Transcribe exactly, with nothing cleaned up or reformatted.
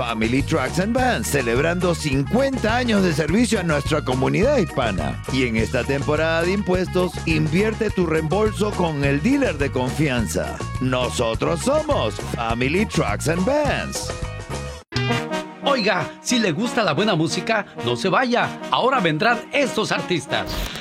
Family Trucks and Vans, celebrando cincuenta años de servicio a nuestra comunidad hispana. Y en esta temporada de impuestos, invierte tu reembolso con el dealer de confianza. Nosotros somos Family Trucks and Vans. Oiga, si le gusta la buena música, no se vaya. Ahora vendrán estos artistas.